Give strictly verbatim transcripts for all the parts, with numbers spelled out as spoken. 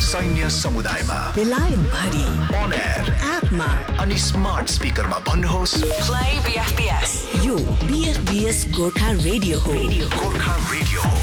सैन्य समुदायमा बेलायत भरि on air एपमा अनि स्मार्ट स्पिकरमा भन्नुहोस् प्ले बीएफबीएस। यो बीएफबीएस गोर्खा रेडियो हो। गोर्खा रेडियो हो।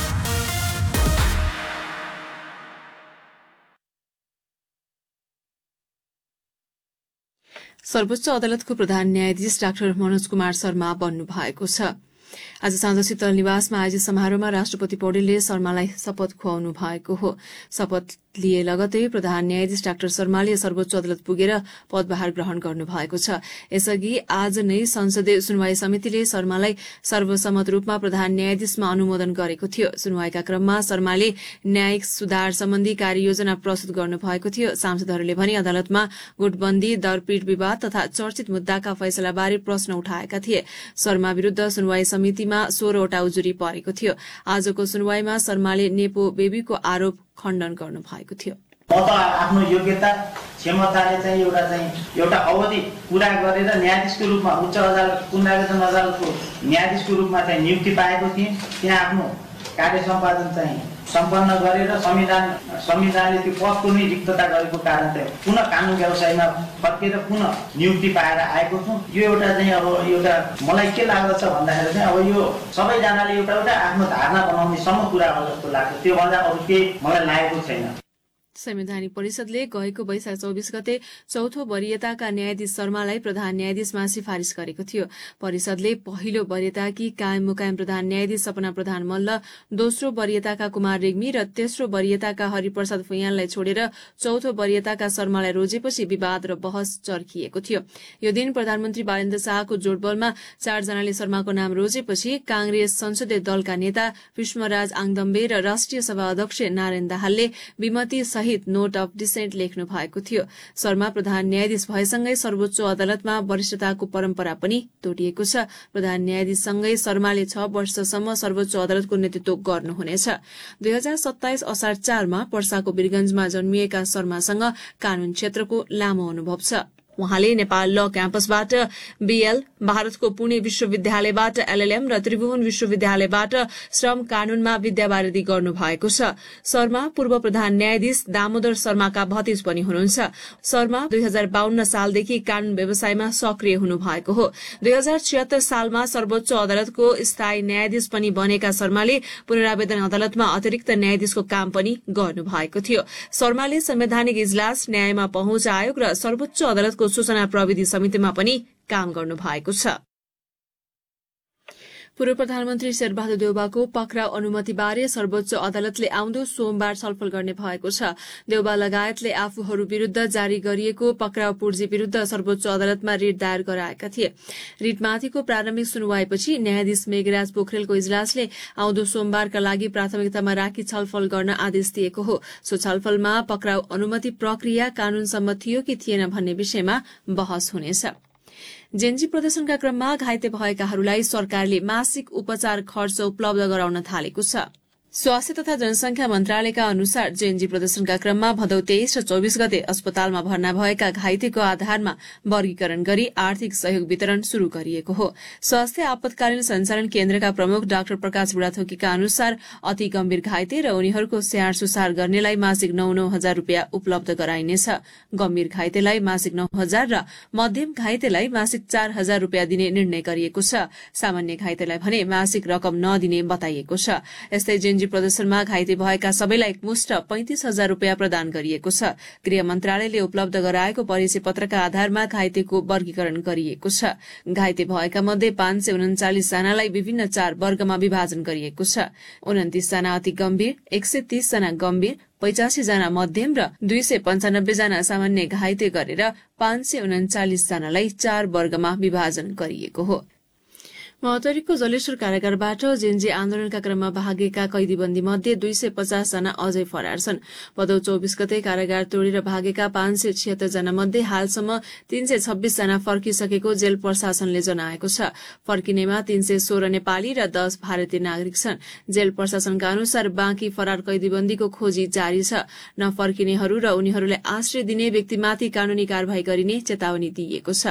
सर्वोच्च अदालतको प्रधान न्यायाधीश डाक्टर मनोज कुमार शर्मा बन्नु भएको छ। आज साँझ शीतल निवासमा आयोजित समारोहमा राष्ट्रपति पौडेलले शर्मालाई शपथ खुवाउनु भएको हो। शपथ लिए लगतै प्रधान न्यायाधीश डाक्टर शर्माले सर्वोच्च अदालत पुगेर पदभार ग्रहण गर्नु भएको छ। यसअघि आज नै संसदीय सुनवाई समितिले शर्मालाई सर्वसम्मत रूपमा प्रधान न्यायाधीशमा अनुमोदन गरेको थियो। सुनवाईका क्रममा शर्माले न्यायिक सुधार सम्बन्धी कार्ययोजना प्रस्तुत गर्नु भएको थियो। सांसदहरूले भने अदालतमा गुटबन्दी, दरपीट विवाद तथा चर्चित मुद्दाका फैसलाबारे प्रश्न उठाएका थिए। शर्मा विरूद्ध सुनवाई समितिमा सोह्रवटा उजुरी परेको थियो। आजको सुनवाईमा शर्माले नेपो बेबीको आरोप खण्डन गर्नु भएको थियो। म त आफ्नो योग्यता क्षमताले चाहिँ एउटा चाहिँ एउटा अवधि पूरा गरेर न्यायाधीशको रूपमा उच्च अदालत पुनरावेदन अदालतको न्यायाधीशको रूपमा चाहिँ नियुक्ति पाएको थिएँ। त्यहाँ आफ्नो कार्य सम्पादन चाहिँ सम्पन्न गरेर संविधान संविधानले त्यो पदको नै रिक्तता गरेको कारण चाहिँ पुनः कानुन व्यवसायमा फर्केर पुनः नियुक्ति पाएर आएको छु। यो एउटा चाहिँ अब एउटा मलाई के लाग्दछ भन्दाखेरि चाहिँ अब यो सबैजनाले एउटा एउटा आफ्नो धारणा बनाउनेसम्म कुरा हो जस्तो लाग्छ। त्योभन्दा अरू केही मलाई लागेको छैन। संवैधानिक परिषदले गएको वैशाख चौबिस गते चौथो वरियताका न्यायाधीश शर्मालाई प्रधान न्यायाधीशमा सिफारिस गरेको थियो। परिषदले पहिलो वरियताकी कायम मुकायम प्रधान न्यायाधीश सपना प्रधान मल्ल, दोस्रो वरियताका कुमार रेग्मी र तेस्रो वरियताका हरिप्रसाद फुयानलाई छोडेर चौथो वरियताका शर्मालाई रोजेपछि विवाद र बहस चर्किएको थियो। यो दिन प्रधानमन्त्री बालेन्द्र शाहको जोडबलमा चारजनाले शर्माको नाम रोजेपछि कांग्रेस संसदीय दलका नेता विष्मराज आङदम्बे र राष्ट्रिय सभा अध्यक्ष नारायण दाहालले विमति सहित नोट अफ डिसेन्ट लेख्नु भएको थियो। शर्मा प्रधान न्यायाधीश भएसँगै सर्वोच्च अदालतमा वरिष्ठताको परम्परा पनि तोडिएको छ। प्रधान न्यायाधीशसँगै शर्माले छ वर्षसम्म सर्वोच्च अदालतको नेतृत्व गर्नुहुनेछ। दुई हजार सत्ताइस असार चारमा पर्साको वीरगंजमा जन्मिएका शर्मासँग कानून क्षेत्रको लामो अनुभव छ। उहाँले नेपाल ल क्याम्पसबाट बीएल, भारतको पुणे विश्वविद्यालयबाट एलएलएम र त्रिभुवन विश्वविद्यालयबाट श्रम कानूनमा विद्यावारिधि गर्नु भएको छ। शर्मा पूर्व प्रधान न्यायाधीश दामोदर शर्माका भतिज पनि हुनुहुन्छ। शर्मा दुई हजार बाहन्न सालदेखि कानून व्यवसायमा सक्रिय हुनु भएको हो। दुई हजार छिहत्तर सालमा सर्वोच्च अदालतको स्थायी न्यायाधीश पनि बनेका शर्माले पुनरावेदन अदालतमा अतिरिक्त न्यायाधीशको काम पनि गर्नु भएको थियो। शर्माले संवैधानिक इजलास, न्यायमा पहुँच आयोग र सर्वोच्च अदालतको सूचना प्रविधि समितिमा पनि काम गर्नु भएको छ। पूर्व प्रधानमन्त्री शेरबहादुर देउवाको पक्राउ अनुमतिबारे सर्वोच्च अदालतले आउँदो सोमबार छलफल गर्ने भएको छ। देउवा लगायतले आफूहरू विरूद्ध जारी गरिएको पक्राउ पूर्जी विरूद्ध सर्वोच्च अदालतमा रिट दायर गराएका थिए। रिटमाथिको प्रारम्भिक सुनवाईपछि न्यायाधीश मेघराज पोखरेलको इजलासले आउँदो सोमबारका लागि प्राथमिकतामा राखी छलफल गर्न आदेश दिएको हो। सो छलफलमा पक्राउ अनुमति प्रक्रिया कानून सम्मत थियो कि थिएन भन्ने विषयमा बहस हुनेछ। जेन्जी प्रदर्शनका क्रममा घाइते भएकाहरूलाई सरकारले मासिक उपचार खर्च उपलब्ध गराउन थालेको छ। स्वास्थ्य तथा जनसंख्या मन्त्रालयका अनुसार जेएनजी प्रदर्शनका क्रममा भदौ तेइस र चौबिस गते अस्पतालमा भर्ना भएका घाइतेको आधारमा वर्गीकरण गरी आर्थिक सहयोग वितरण शुरू गरिएको हो। स्वास्थ्य आपतकालीन संचालन केन्द्रका प्रमुख डाक्टर प्रकाश बुढाथोकीका अनुसार अति गम्भीर घाइते र उनीहरूको स्याहार सुसार गर्नेलाई मासिक नौ नौ हजार रूपियाँ उपलब्ध गराइनेछ। गम्भीर घाइतेलाई मासिक नौ हजार र मध्यम घाइतेलाई मासिक चार हजार रूपियाँ दिने निर्णय गरिएको छ। सामान्य घाइतेलाई भने मासिक रकम नदिने बताइएको छ। यस्तै जेएनजी प्रदर्शनमा घाइते भएका सबैलाई एकमुष्ट पैंतिस हजार रूपियाँ प्रदान गरिएको छ। गृह मन्त्रालयले उपलब्ध गराएको परिचय पत्रका आधारमा घाइतेको वर्गीकरण गरिएको छ। घाइते भएका मध्ये पाँच सय उन्चालिस जनालाई विभिन्न चार वर्गमा विभाजन गरिएको छ। उन्तिस जना अति गम्भीर, एक सय तीस जना गम्भीर, पचासी जना मध्यम र दुई सय पञ्चानब्बे जना सामान्य घाइते गरेर पाँच सय उन्चालिस जनालाई चार वर्गमा विभाजन गरिएको हो। महोत्तरीको जलेश्वर कारागारबाट जेएनजी आन्दोलनका क्रममा भागेका कैदीबन्दी मध्ये दुई सय पचास जना अझै फरार छन्। भदौ चौबिस गते कारागार तोडेर भागेका पाँच सय छिहत्तर जना मध्ये हालसम्म तीन सय छब्बीस जना फर्किसकेको जेल प्रशासनले जनाएको छ। फर्किनेमा तीन सय सोह्र नेपाली र दस भारतीय नागरिक छन्। जेल प्रशासनका अनुसार बाँकी फरार कैदीबन्दीको खोजी जारी छ। नफर्किनेहरू र उनीहरूलाई आश्रय दिने व्यक्तिमाथि कानूनी कार्यवाही गरिने चेतावनी दिइएको छ।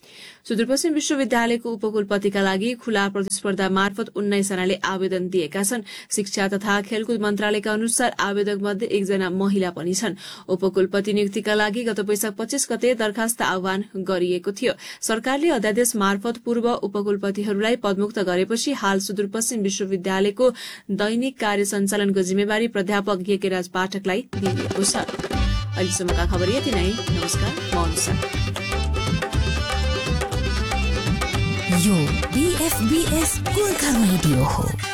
सुदूरपश्चिम विश्वविद्यालयको उपकुलपतिका लागि खुला प्रतिस्पर्धा मार्फत उन्नाइस जनाले आवेदन दिएका छन्। शिक्षा तथा खेलकुद मन्त्रालयका अनुसार आवेदक मध्ये एकजना महिला पनि छन्। उपकुलपति नियुक्तिका लागि गत वैशाख पच्चीस गते दरखास्त आह्वान गरिएको थियो। सरकारले अध्यादेश मार्फत पूर्व उपकुलपतिहरूलाई पदमुक्त गरेपछि हाल सुदूरपश्चिम विश्वविद्यालयको दैनिक कार्य सञ्चालनको जिम्मेवारी प्राध्यापक गेकेराज पाठकलाई दिइएको छ। अहिलेसम्मका खबर यति नै। नमस्कार, म अनुषा। यो बीएफबीएस गोर्खा रेडियो हो।